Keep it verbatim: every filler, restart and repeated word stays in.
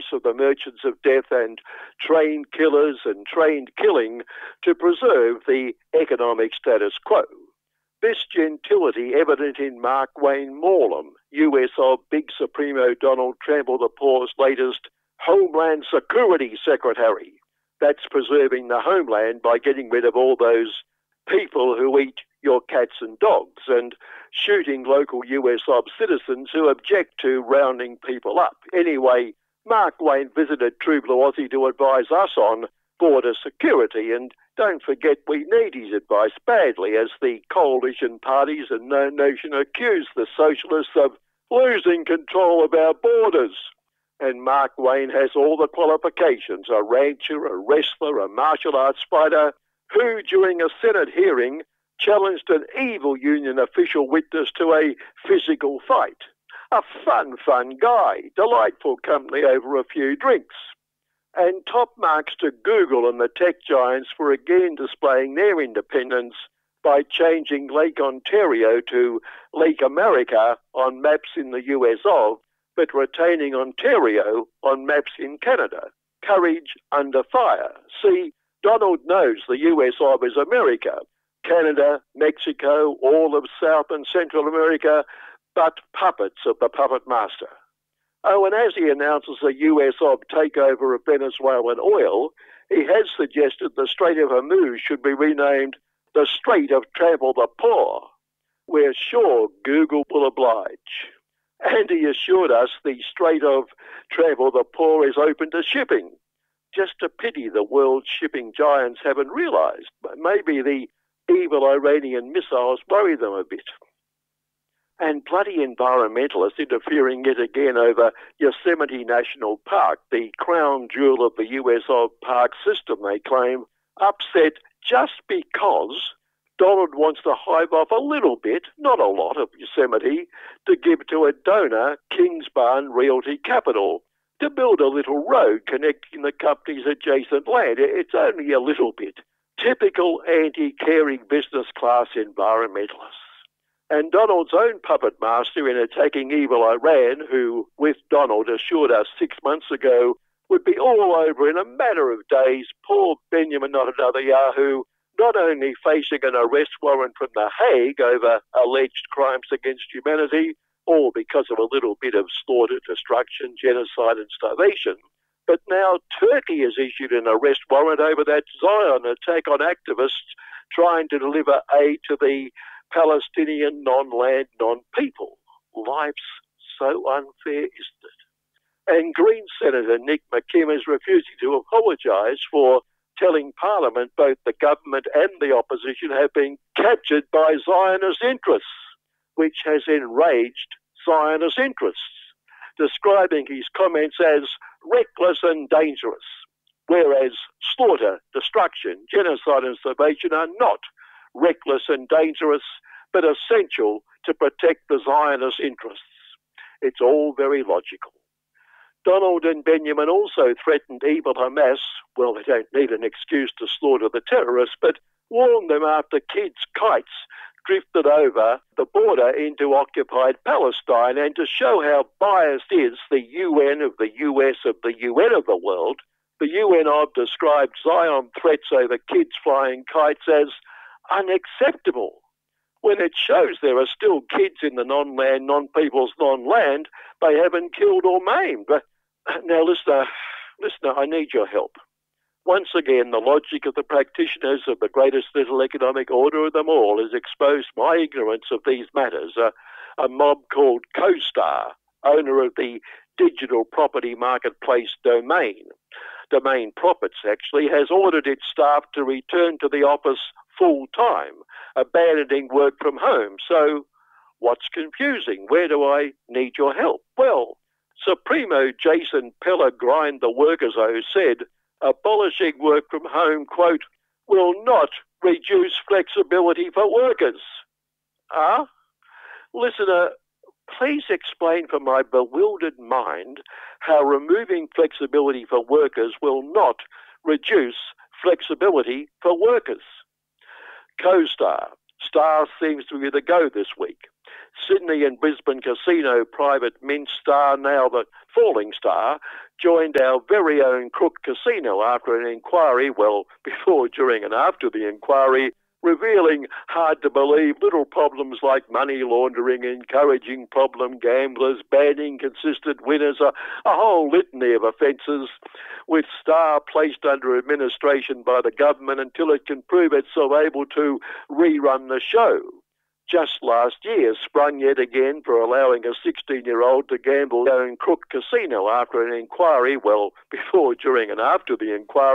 of the merchants of death and trained killers and trained killing to preserve the economic status quo. This gentility evident in Mark Wayne Morlam, U S of Big Supremo Donald Trample the Poor's latest Homeland Security Secretary. That's preserving the homeland by getting rid of all those people who eat your cats and dogs and shooting local U S of citizens who object to rounding people up. Anyway, Mark Wayne visited True Blue Aussie to advise us on border security, and don't forget we need his advice badly as the coalition parties and No Nation accuse the socialists of losing control of our borders. And Mark Wayne has all the qualifications, a rancher, a wrestler, a martial arts fighter, who during a Senate hearing challenged an evil union official witness to a physical fight. A fun, fun guy, delightful company over a few drinks. And top marks to Google and the tech giants for again displaying their independence by changing Lake Ontario to Lake America on maps in the U S of, but retaining Ontario on maps in Canada. Courage under fire. See, Donald knows the U S of is America, Canada, Mexico, all of South and Central America, but puppets of the puppet master. Oh, and as he announces a U S of takeover of Venezuelan oil, he has suggested the Strait of Hormuz should be renamed the Strait of Trample the Poor. We're sure Google will oblige. And he assured us the Strait of Trample the Poor is open to shipping. Just a pity the world's shipping giants haven't realised. Maybe the evil Iranian missiles worry them a bit. And bloody environmentalists interfering yet again over Yosemite National Park, the crown jewel of the U S of park system, they claim, upset just because Donald wants to hive off a little bit, not a lot, of Yosemite to give to a donor, Kingsbarn Realty Capital, to build a little road connecting the company's adjacent land. It's only a little bit. Typical anti-caring business class environmentalists. And Donald's own puppet master in attacking evil Iran, who, with Donald, assured us six months ago would be all over in a matter of days, poor Benjamin Netanyahu, not only facing an arrest warrant from The Hague over alleged crimes against humanity, all because of a little bit of slaughter, destruction, genocide and starvation, but now Turkey has issued an arrest warrant over that Zion attack on activists trying to deliver aid to the Palestinian non-land, non-people. Life's so unfair, isn't it? And Green Senator Nick McKim is refusing to apologise for telling Parliament both the government and the opposition have been captured by Zionist interests, which has enraged Zionist interests, describing his comments as reckless and dangerous, whereas slaughter, destruction, genocide and starvation are not reckless and dangerous, but essential to protect the Zionist interests. It's all very logical. Donald and Benjamin also threatened evil Hamas. Well, they don't need an excuse to slaughter the terrorists, but warned them after kids' kites drifted over the border into occupied Palestine, and to show how biased is the U N of the U S of the U N of the world, the U N of described Zion threats over kids flying kites as unacceptable, when it shows there are still kids in the non-land, non-people's non-land they haven't killed or maimed. But now, listener, listener, I need your help. Once again, the logic of the practitioners of the greatest little economic order of them all has exposed my ignorance of these matters. Uh, a mob called CoStar, owner of the digital property marketplace Domain, Domain Profits actually, has ordered its staff to return to the office full-time, abandoning work from home. So what's confusing? Where do I need your help? Well, Supremo Jason Pellegrin, the Workers O, said abolishing work from home, quote, will not reduce flexibility for workers. Ah? Listener, please explain for my bewildered mind how removing flexibility for workers will not reduce flexibility for workers. CoStar. Star seems to be the go this week. Sydney and Brisbane casino private mint Star now that Falling Star joined our very own Crook Casino after an inquiry, well, before, during and after the inquiry, revealing hard-to-believe little problems like money laundering, encouraging problem gamblers, banning consistent winners, a, a whole litany of offences, with Star placed under administration by the government until it can prove itself able to rerun the show. Just last year, sprung yet again for allowing a sixteen-year-old to gamble down Crook Casino after an inquiry, well, before, during and after the inquiry,